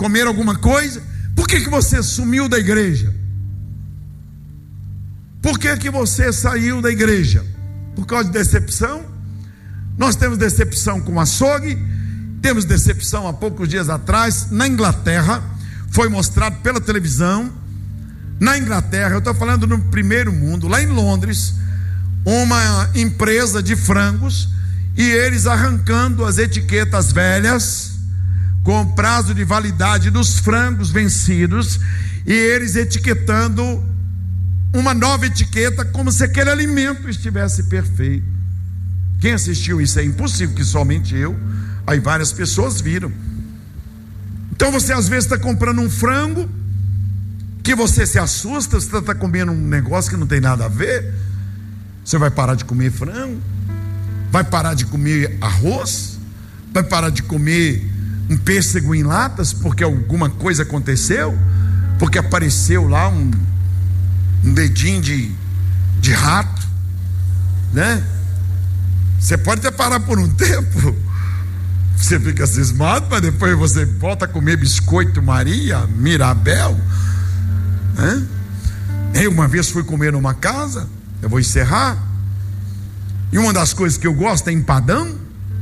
comer alguma coisa? Por que você sumiu da igreja? Por que você saiu da igreja? Por causa de decepção? Nós temos decepção com o açougue, temos decepção há poucos dias atrás, na Inglaterra, foi mostrado pela televisão, na Inglaterra, eu estou falando no primeiro mundo, lá em Londres, uma empresa de frangos, e eles arrancando as etiquetas velhas, com o prazo de validade dos frangos vencidos, e eles etiquetando uma nova etiqueta, como se aquele alimento estivesse perfeito. Quem assistiu isso? É impossível que somente eu. Aí várias pessoas viram. Então você às vezes está comprando um frango, que você se assusta, você está comendo um negócio que não tem nada a ver. Você vai parar de comer frango, vai parar de comer arroz, vai parar de comer um pêssego em latas, porque alguma coisa aconteceu, porque apareceu lá um dedinho de rato, né? Você pode até parar por um tempo, você fica cismado, mas depois você volta a comer biscoito Maria, Mirabel, né? Eu uma vez fui comer numa casa, eu vou encerrar, e uma das coisas que eu gosto é empadão.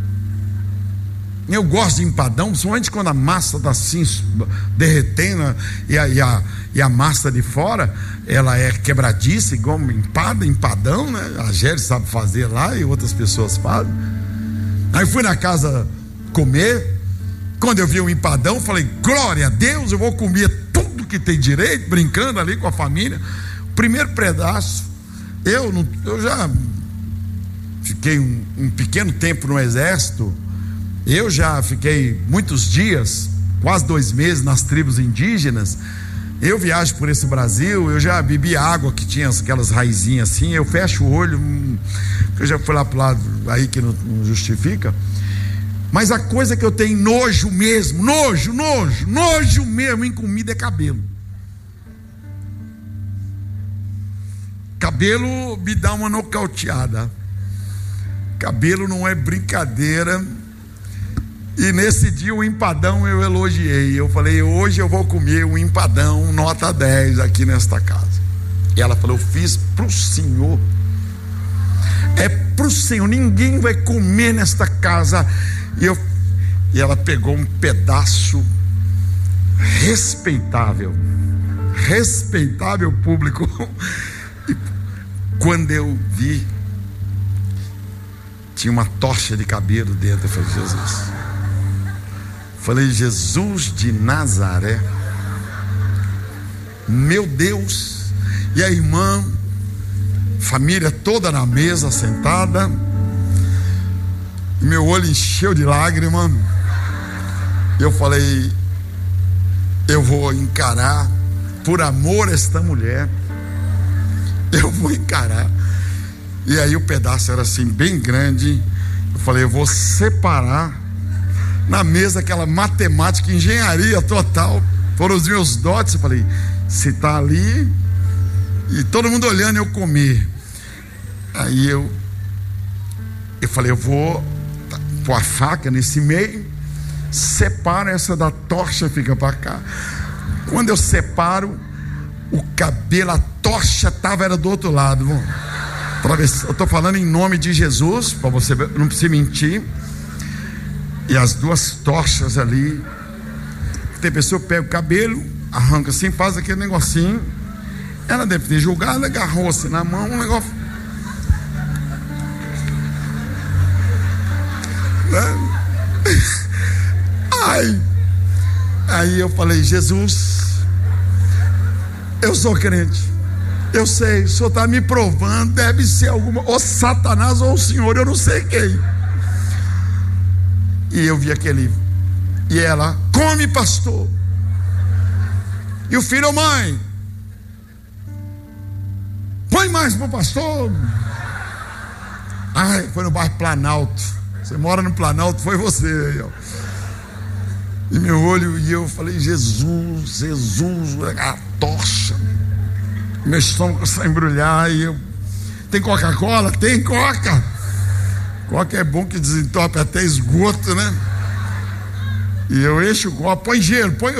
Eu gosto de empadão, principalmente quando a massa está assim derretendo e a massa de fora ela é quebradiça, igual empadão, né? A Gélia sabe fazer lá e outras pessoas fazem. Aí fui na casa comer. Quando eu vi um empadão, falei: glória a Deus, eu vou comer tudo que tem direito, brincando ali com a família. O primeiro pedaço, eu já fiquei um pequeno tempo no exército. Eu já fiquei muitos dias, quase 2 meses nas tribos indígenas. Eu viajo por esse Brasil, eu já bebi água que tinha aquelas raizinhas assim, eu fecho o olho, eu já fui lá pro lado aí que não justifica. Mas a coisa que eu tenho nojo mesmo, nojo mesmo em comida é cabelo. Cabelo me dá uma nocauteada. Cabelo não é brincadeira. E nesse dia o empadão eu elogiei. Eu falei: hoje eu vou comer um empadão nota 10 aqui nesta casa. E ela falou: eu fiz pro senhor. É pro senhor, ninguém vai comer nesta casa. E ela pegou um pedaço respeitável público. E quando eu vi, tinha uma tocha de cabelo dentro. Eu falei: Jesus. Falei: Jesus de Nazaré, meu Deus. E a irmã, família toda na mesa, sentada, meu olho encheu de lágrima. Eu falei: eu vou encarar, por amor a esta mulher, eu vou encarar. E aí o pedaço era assim, bem grande. Eu falei: eu vou separar. Na mesa, aquela matemática, engenharia total, foram os meus dotes. Eu falei: se está ali, e todo mundo olhando eu comer. Aí eu falei: eu vou pôr a faca nesse meio, separo essa da tocha, fica para cá. Quando eu separo, o cabelo, a tocha era do outro lado. Eu estou falando em nome de Jesus, para você não precisa mentir. E as duas tochas ali. Tem pessoa que pega o cabelo, arranca assim, faz aquele negocinho. Ela deve ter julgado, agarrou assim na mão, um negócio. Aí eu falei: Jesus, eu sou crente, eu sei, o senhor está me provando, deve ser alguma, ou Satanás ou o senhor, eu não sei quem. E eu vi aquele, e ela: come, pastor. E o filho: mãe, põe mais pro pastor. Ai, foi no bairro Planalto. Você mora no Planalto, foi você aí, ó. E meu olho, e eu falei: Jesus, a tocha. Meu estômago começou a embrulhar. E eu: tem Coca-Cola? Tem Coca. Coca é bom que desentope até esgoto, né? E eu encho o copo, põe gelo, põe